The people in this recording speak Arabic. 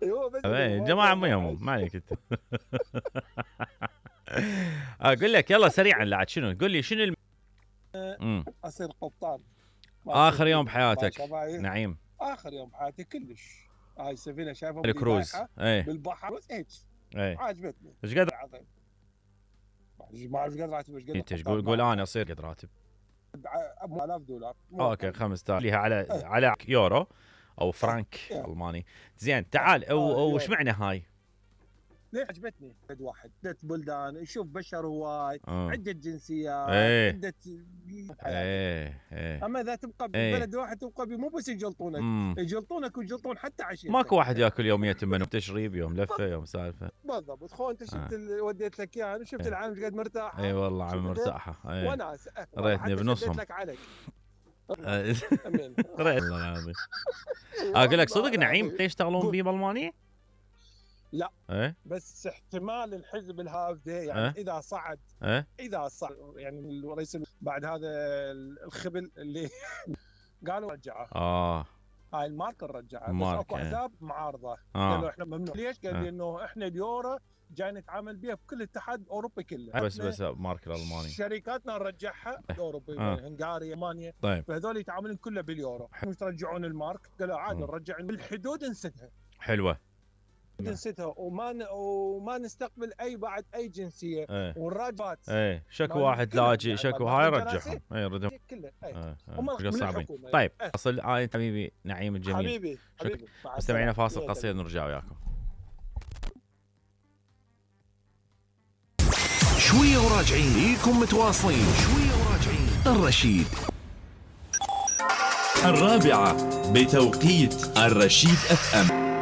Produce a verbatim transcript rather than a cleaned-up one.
ايوه بس جماعه مو يهمهم، ما عليك انت. اقول لك يلا سريعا لا شنو قول لي شنو الم... امم اصير قبطان اخر يوم بحياتك. نعيم اخر يوم بحياتي كلش. هاي سفينه شايفها الكروز ايه بالبحر هيك ايه عجبتني. ايش قدر ما اعرف قدر راتب ايش قدر انت تقول قول انا اصير قد راتب ابو آلاف دولار اوكي خمسة آلاف ليها على أه. على يورو او فرانك أه. الماني. زين تعال أه. وش معنى هاي؟ ليه عجبتني بلد واحد عدة بلدان يشوف بشر هواي أه. عدة جنسيات ايه. عدة ايه ايه. اما اذا تبقى ببلد ايه. واحد تبقى مو بس يجلطونك مم. يجلطونك ويجلطون حتى عشيتك. ماكو واحد ياكل يومية منهم تشريب يوم لفه يوم سالفه بالضبط. خو انت شفت آه. اللي وديت لك اياه انا شفت ايه. العالم ايش قد مرتاحه. اي والله عم مرتاحه ايه. وناس ريتني بنصهم لك عليك امين ريت الله العظيم. اقول لك صدق نعيم يشتغلون بيه بالمانيا؟ لا ايه بس احتمال الحزب الهاف ده يعني ايه؟ اذا صعد ايه؟ اذا صعد يعني الرئيس بعد هذا الخبل اللي قالوا رجعه اه هاي الماركه رجعها بس اكو احزاب معارضه آه. قالوا احنا ممنوع. ليش؟ قال لي آه. انه احنا اليورو جاي نتعامل بها بكل الاتحاد الاوروبي كله بس بس ماركه الالماني شركاتنا نرجعها اوروبي آه. هنغاريا المانيا طيب فهذول يتعاملون كله باليورو. مش ترجعون المارك قالوا عادي نرجع بالحدود نسدها حلوه جنسيتها وما ن... وما نستقبل اي بعد اي جنسيه ايه. والراجبات ايه شكو واحد لاجئ شكو هاي رجعهم اي ردهم كله ايه. اه. اه. صعبين. طيب اصل آه حبيبي نعيم الجميل حبيبي حبيبي مستمعينا فاصل قصير نرجع وياكم. شويه وراجعين ليكم متواصلين شويه وراجعين. الرشيد الرابعه بتوقيت الرشيد اف ام.